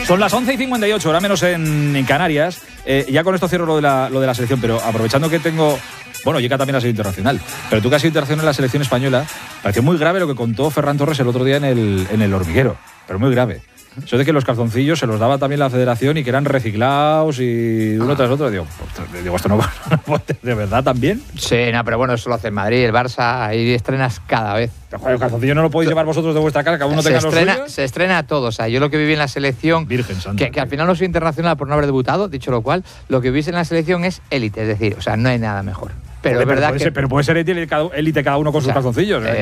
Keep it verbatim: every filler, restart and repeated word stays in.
Son las once y cincuenta y ocho, ahora menos en, en Canarias. Eh, ya con esto cierro lo de, la, lo de la selección, pero aprovechando que tengo... Bueno, Yeka también ha sido internacional, pero tú que has sido internacional en la selección española, pareció muy grave lo que contó Ferran Torres el otro día en el, en el hormiguero, pero muy grave. Eso de que los calzoncillos se los daba también la federación y que eran reciclados y uno ah. tras otro. Digo, digo, ¿esto no de verdad también? Sí, no, pero bueno, eso lo hace el Madrid, el Barça, ahí estrenas cada vez. El calzoncillo no lo podéis llevar vosotros de vuestra casa, cada uno tenga los suyos. Se estrena todo, o sea, yo lo que viví en la selección, Virgen Santa, que, que al final no soy internacional por no haber debutado, dicho lo cual, lo que vivís en la selección es élite, es decir, o sea, no hay nada mejor. Pero Joder, es verdad pero puede que... Ser, pero puede ser élite cada uno con o sus sea, calzoncillos. Eh,